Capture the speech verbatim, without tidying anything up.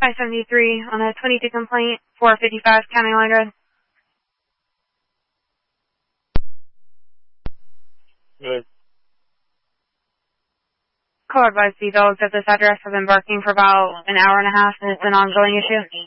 five seventy-three on a twenty-two complaint, four fifty-five County Line Road. Good. Call advised the dogs at this address have been barking for about an hour and a half, and it's an ongoing issue.